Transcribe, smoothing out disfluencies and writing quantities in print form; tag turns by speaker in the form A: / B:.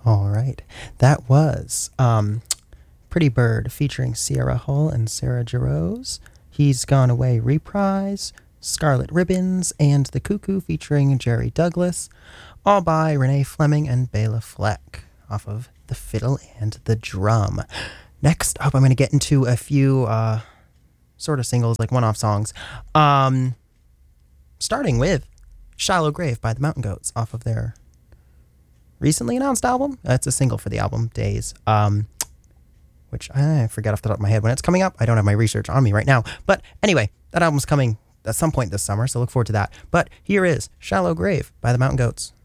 A: All right. That was Pretty Bird featuring Sierra Hull and Sarah Jarosz. He's Gone Away reprise, Scarlet Ribbons, and The Cuckoo featuring Jerry Douglas, all by Renee Fleming and Bela Fleck off of The Fiddle and the Drum. Next up, I'm going to get into a few sort of singles, like one-off songs. Starting with Shallow Grave by the Mountain Goats off of their recently announced album. It's a single for the album, Days, which I forget off the top of my head when it's coming up. I don't have my research on me right now. But anyway, that album's coming at some point this summer, so look forward to that. But here is Shallow Grave by the Mountain Goats.